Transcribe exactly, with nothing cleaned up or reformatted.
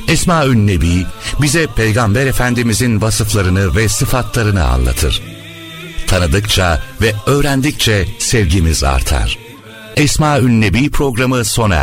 Esma-ül Nebi bize Peygamber Efendimizin vasıflarını ve sıfatlarını anlatır. Tanıdıkça ve öğrendikçe sevgimiz artar. Esma-ül Nebi programı sona